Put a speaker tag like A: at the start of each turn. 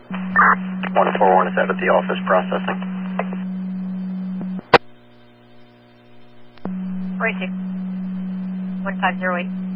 A: 141 is out at the office processing.
B: Racing. 1508.